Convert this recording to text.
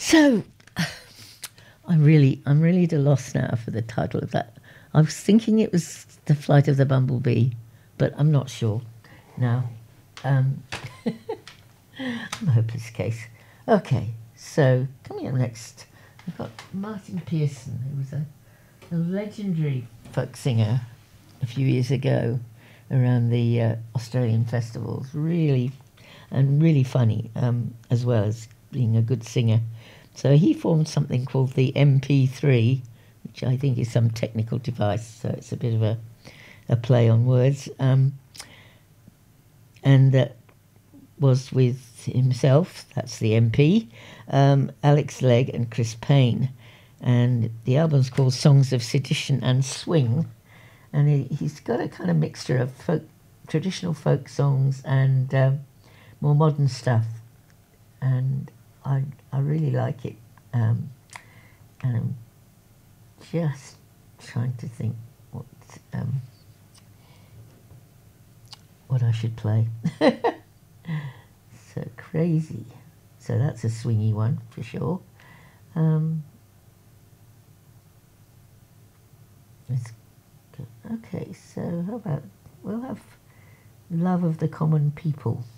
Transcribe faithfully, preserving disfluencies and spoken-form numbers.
So, I'm really, I'm really at a loss now for the title of that. I was thinking it was The Flight of the Bumblebee, but I'm not sure now. Um, I'm a hopeless case. Okay, so coming up next, I've got Martin Pearson, who was a, a legendary folk singer a few years ago around the uh, Australian festivals. Really, and really funny, um, as well as being a good singer. So he formed something called the M P three, which I think is some technical device, so it's a bit of a, a play on words. Um, and that was with himself, that's the M P, um, Alex Legg and Chris Payne. And the album's called Songs of Sedition and Swing. And he, he's got a kind of mixture of folk, traditional folk songs and um, more modern stuff. And I I really like it. Um, and I'm just trying to think what um, what I should play. So Crazy. So that's a swingy one for sure. Um, it's good. Okay, so how about we'll have Love of the Common People.